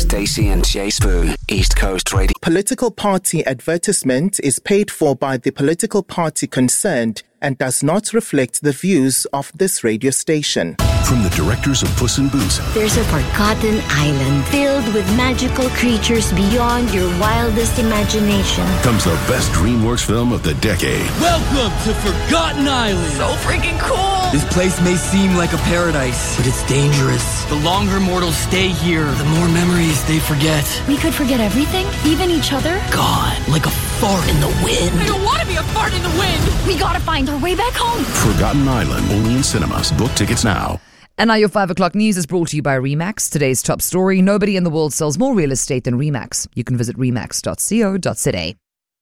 Stacey and Jay Spoo, East Coast Radio. Political party advertisement is paid for by the political party concerned and does not reflect the views of this radio station. From the directors of Puss in Boots. There's a forgotten island filled with magical creatures beyond your wildest imagination. Comes the best DreamWorks film of the decade. Welcome to Forgotten Island. So freaking cool. This place may seem like a paradise, but it's dangerous. The longer mortals stay here, the more memories they forget. We could forget everything, even each other. God, like a fart in the wind. I don't want to be a fart in the wind. We gotta find our way back home. Forgotten Island, only in cinemas. Book tickets now. And now your 5 o'clock news is brought to you by Remax. Today's top story: nobody in the world sells more real estate than Remax. You can visit remax.co.za.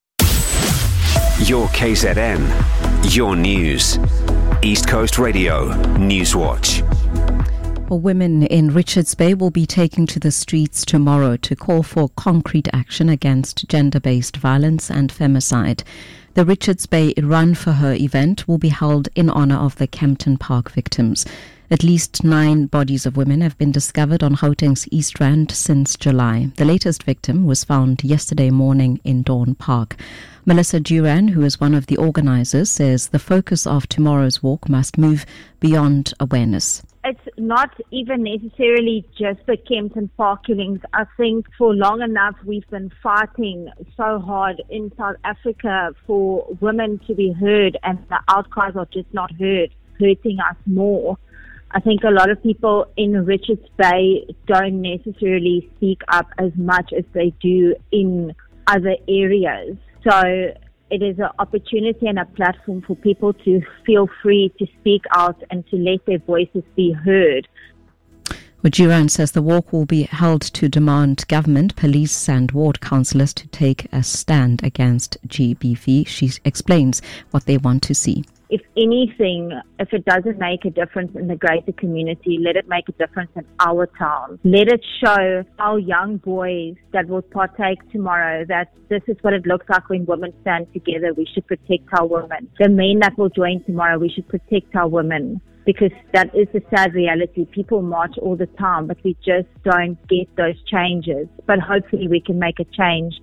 Your KZN, your news. East Coast Radio, Newswatch. Women in Richards Bay will be taking to the streets tomorrow to call for concrete action against gender-based violence and femicide. The Richards Bay Run for Her event will be held in honour of the Kempton Park victims. At least 9 bodies of women have been discovered on Gauteng's East Rand since July. The latest victim was found yesterday morning in Dawn Park. Melissa Duran, who is one of the organisers, says the focus of tomorrow's walk must move beyond awareness. It's not even necessarily just the Kempton Park killings. I think for long enough we've been fighting so hard in South Africa for women to be heard, and the outcries are just not heard, hurting us more. I think a lot of people in Richards Bay don't necessarily speak up as much as they do in other areas. So it is an opportunity and a platform for people to feel free to speak out and to let their voices be heard. Duran says the walk will be held to demand government, police and ward councillors to take a stand against GBV. She explains what they want to see. If anything, if it doesn't make a difference in the greater community, let it make a difference in our town. Let it show our young boys that will partake tomorrow that this is what it looks like when women stand together. We should protect our women. The men that will join tomorrow, we should protect our women. Because that is the sad reality. People march all the time, but we just don't get those changes. But hopefully we can make a change.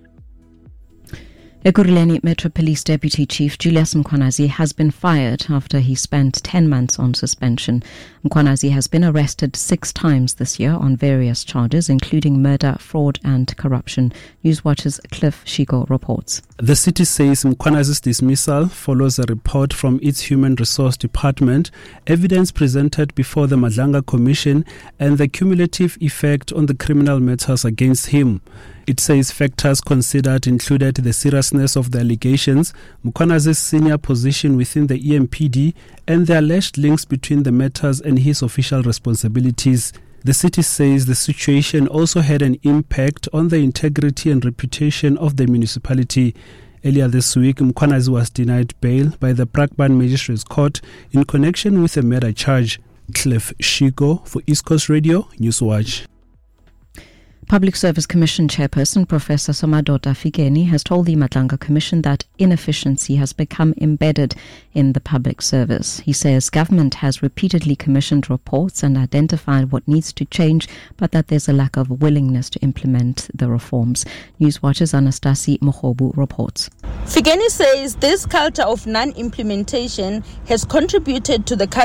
Ekurhuleni Metro Police Deputy Chief Julius Mkhwanazi has been fired after he spent 10 months on suspension. Mkhwanazi has been arrested 6 times this year on various charges, including murder, fraud and corruption. Newswatch's Cliff Shigo reports. The city says Mkhwanazi's dismissal follows a report from its Human Resource Department, evidence presented before the Madlanga Commission and the cumulative effect on the criminal matters against him. It says factors considered included the seriousness of the allegations, Mkhwanazi's senior position within the EMPD, and the alleged links between the matters and his official responsibilities. The city says the situation also had an impact on the integrity and reputation of the municipality. Earlier this week, Mkhwanazi was denied bail by the Brakpan Magistrates Court in connection with a murder charge. Cliff Shigo for East Coast Radio, Newswatch. Public Service Commission Chairperson Professor Somadoda Fikeni has told the Madlanga Commission that inefficiency has become embedded in the public service. He says government has repeatedly commissioned reports and identified what needs to change, but that there's a lack of willingness to implement the reforms. Newswatch's Anastasi Mohobu reports. Fikeni says this culture of non-implementation has contributed to the